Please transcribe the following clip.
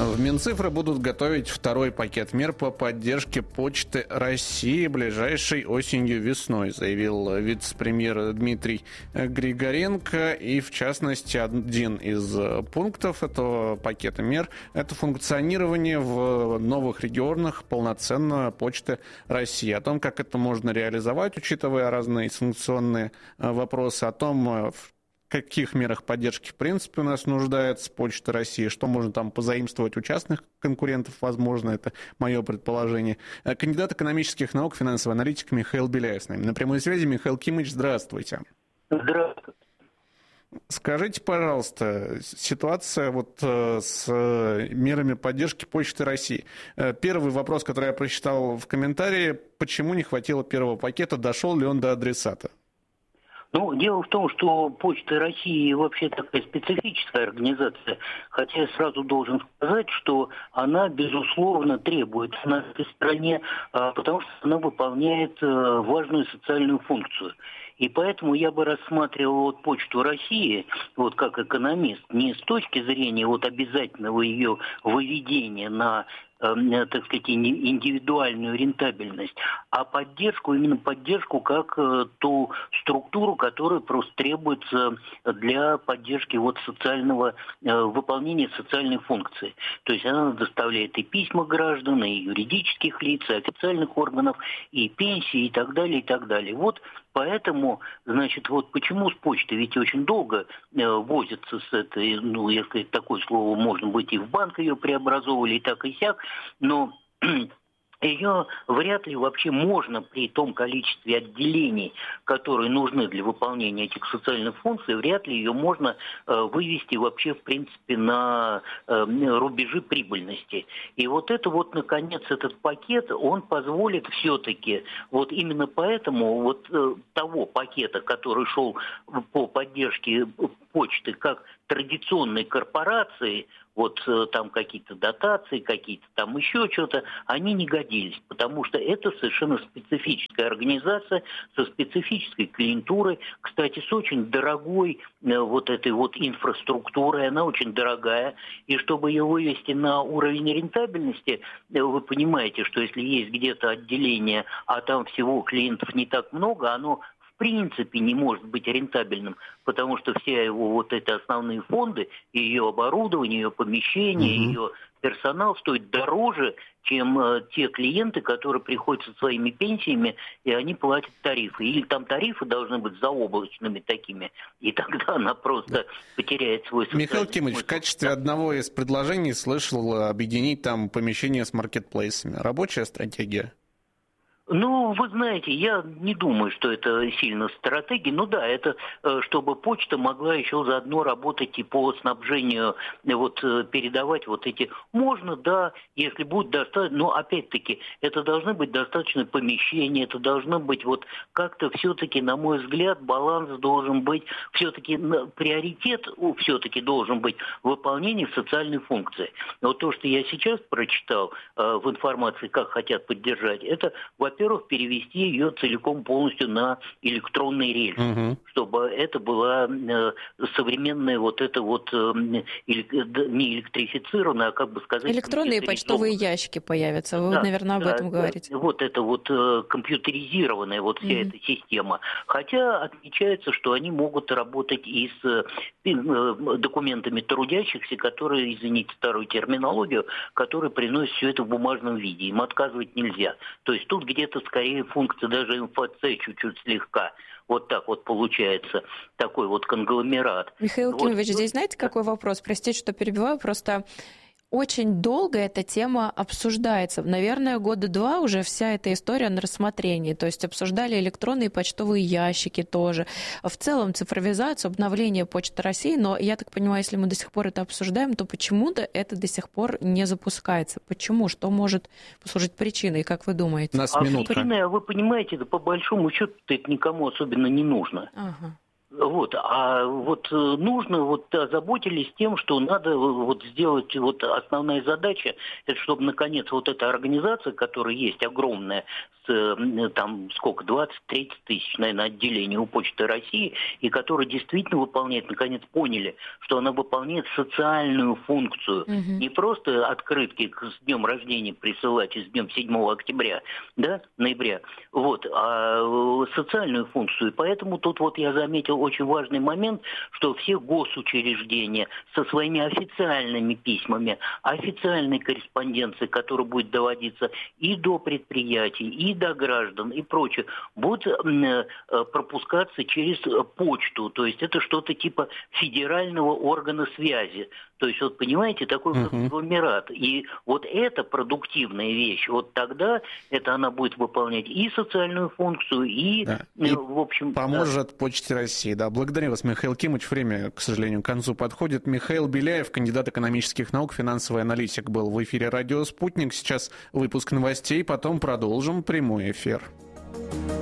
В Минцифры будут готовить второй пакет мер по поддержке Почты России ближайшей осенью-весной, заявил вице-премьер Дмитрий Григоренко. И, в частности, один из пунктов этого пакета мер – это функционирование в новых регионах полноценной Почты России. О том, как это можно реализовать, учитывая разные санкционные вопросы, о том, в каких мерах поддержки в принципе у нас нуждается Почта России, что можно там позаимствовать у частных конкурентов, возможно, это мое предположение. Кандидат экономических наук, финансовый аналитик Михаил Беляев с нами. На прямой связи. Михаил Кимович, здравствуйте. Здравствуйте. Скажите, пожалуйста, ситуация вот с мерами поддержки Почты России. Первый вопрос, который я прочитал в комментарии, почему не хватило первого пакета, дошел ли он до адресата? Ну, дело в том, что Почта России вообще такая специфическая организация, хотя я сразу должен сказать, что она, безусловно, требует в нашей стране, потому что она выполняет важную социальную функцию. И поэтому я бы рассматривал вот Почту России, вот как экономист, не с точки зрения вот обязательного ее выведения на, так сказать, индивидуальную рентабельность, а поддержку, именно поддержку как ту структуру, которая просто требуется для поддержки вот социального, выполнения социальной функции. То есть она доставляет и письма граждан, и юридических лиц, и официальных органов, и пенсии, и так далее, и так далее. Вот поэтому, значит, вот почему с почтой, ведь очень долго возятся с этой, ну, если такое слово можно быть, и в банк ее преобразовывали, и так и сяк, но ее вряд ли вообще можно при том количестве отделений, которые нужны для выполнения этих социальных функций, вряд ли ее можно вывести вообще, в принципе, на рубежи прибыльности. И вот это вот, наконец, этот пакет, он позволит все-таки, вот именно поэтому вот того пакета, который шел по поддержке почты как традиционной корпорации, вот там какие-то дотации, какие-то там еще что-то, они не годились, потому что это совершенно специфическая организация со специфической клиентурой, кстати, с очень дорогой вот этой вот инфраструктурой, она очень дорогая, и чтобы ее вывести на уровень рентабельности, вы понимаете, что если есть где-то отделение, а там всего клиентов не так много, оно в принципе не может быть рентабельным, потому что все его вот эти основные фонды, ее оборудование, ее помещение, ее персонал стоит дороже, чем те клиенты, которые приходят со своими пенсиями, и они платят тарифы. Или там тарифы должны быть заоблачными такими, и тогда она просто потеряет свой социальный Михаил Кимович, в качестве одного из предложений слышал объединить там помещения с маркетплейсами. Рабочая стратегия? Ну, вы знаете, я не думаю, что это сильно стратегия. Ну да, это чтобы почта могла еще заодно работать и по снабжению, вот передавать вот эти. Можно, да, если будет достаточно, но опять-таки это должны быть достаточно помещения, это должно быть вот как-то все-таки, на мой взгляд, баланс должен быть, все-таки приоритет все-таки должен быть выполнение социальной функции. Вот то, что я сейчас прочитал в информации, как хотят поддержать, это, во-первых, перевести ее целиком полностью на электронный рельс, чтобы это была современная вот это вот не электрифицированная, а как бы сказать... Электронные почтовые ящики появятся, вы, наверное, об этом говорите. Вот это вот компьютеризированная вот вся эта система. Хотя отмечается, что они могут работать и с документами трудящихся, которые, извините старую терминологию, которые приносят все это в бумажном виде. Им отказывать нельзя. То есть тут где-то скорее функция даже МФЦ чуть-чуть слегка. Вот так вот получается такой вот конгломерат. Михаил Кимович, здесь знаете, какой вопрос? Простите, что перебиваю, просто... Очень долго эта тема обсуждается. Наверное, года 2 уже вся эта история на рассмотрении. То есть обсуждали электронные почтовые ящики тоже. В целом цифровизацию, обновление Почты России. Но я так понимаю, если мы до сих пор это обсуждаем, то почему-то это до сих пор не запускается. Почему? Что может послужить причиной, как вы думаете? Причина, вы понимаете, да по большому счету это никому особенно не нужно. Ага. Нужно озаботились тем, что надо сделать, основная задача, это чтобы наконец эта организация, которая есть огромная, там 20-30 тысяч, наверное, отделений у Почты России, и которая действительно выполняет, наконец поняли, что она выполняет социальную функцию. Не просто открытки с днем рождения присылать и с днем 7 октября, ноября, а социальную функцию. И поэтому тут я заметил очень важный момент, что все госучреждения со своими официальными письмами, официальной корреспонденцией, которая будет доводиться и до предприятий, и до граждан, и прочее, будут пропускаться через почту. То есть это что-то типа федерального органа связи. То есть, понимаете, такой конгломерат. И это продуктивная вещь. Тогда она будет выполнять и социальную функцию, и в общем... Поможет Почте России. Да, благодарю вас, Михаил Кимович. Время, к сожалению, к концу подходит. Михаил Беляев, кандидат экономических наук, финансовый аналитик, был в эфире «Радио Спутник». Сейчас выпуск новостей, потом продолжим прямой эфир.